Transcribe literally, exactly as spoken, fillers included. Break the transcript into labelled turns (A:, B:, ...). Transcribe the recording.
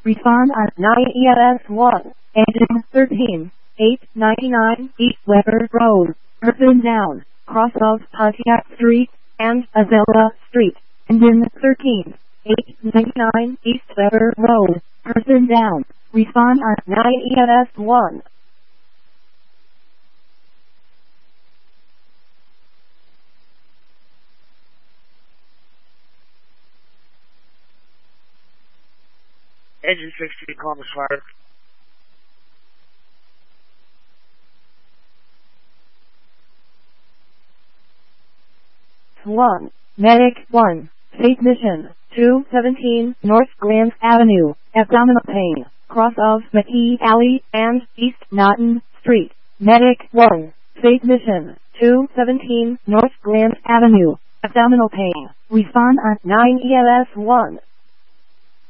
A: Respond on nine E L S one. Engine thirteen. eight ninety-nine East Weber Road, Earthendown, cross of Pontiac Street and Azella Street. Engine thirteen. eight ninety-nine East Weber Road, Earthendown. Respond on nine E L S one.
B: Engine sixteen, Columbus Fire.
A: one. Medic one. Safe mission. two seventeen North Grand Avenue, abdominal pain, cross of McKee Alley and East Naughton Street. Medic one. Safe mission. two seventeen North Grand Avenue, abdominal pain. Respond on nine E L S one.